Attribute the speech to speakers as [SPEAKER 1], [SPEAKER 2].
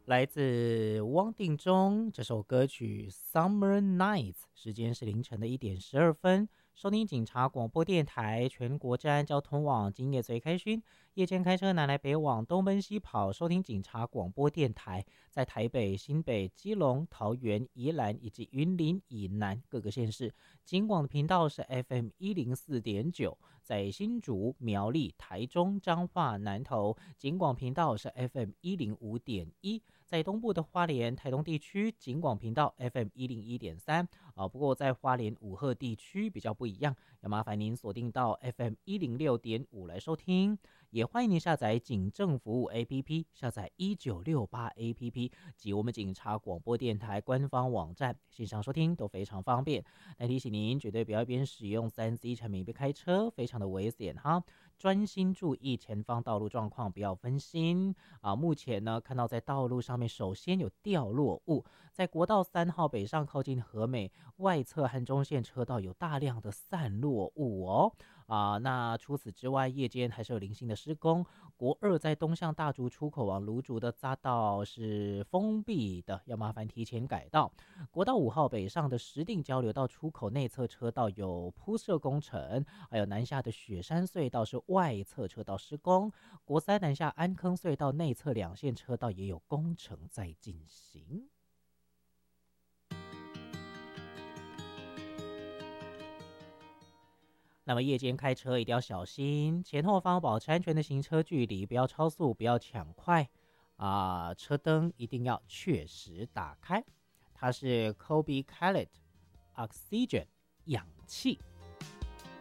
[SPEAKER 1] 来自汪定中这首歌曲《Summer Nights》，时间是凌晨的1点12分。收听警察广播电台，全国治安交通网，今夜最开心。夜间开车南来北往，东奔西跑，收听警察广播电台，在台北、新北、基隆、桃园、宜兰以及云林以南各个县市，警广的频道是 FM104.9，在新竹、苗栗、台中、彰化、南投，警广频道是 FM105.1。在东部的花莲、台东地区，警广频道 FM101.3不过在花莲武鹤地区比较不一样，要麻烦您锁定到 FM106.5来收听。也欢迎您下载警政服务 APP， 下载1968 APP 及我们警察广播电台官方网站，线上收听都非常方便。但提醒您，绝对不要一边使用3C 产品一边开车，非常的危险哈。专心注意前方道路状况，不要分心目前呢，看到在道路上面首先有掉落物，在国道3号北上靠近和美外侧和中线车道有大量的散落物哦。那除此之外，夜间还是有零星的施工。国2在东向大竹出口往芦竹的匝道是封闭的，要麻烦提前改道。国道5号北上的石碇交流道出口内侧车道有铺设工程，还有南下的雪山隧道是外侧车道施工。国3南下安坑隧道内侧2线车道也有工程在进行。那么夜间开车一定要小心，前后方保持安全的行车距离，不要超速，不要抢快车灯一定要确实打开。它是 Kobe Khaled Oxygen 氧气。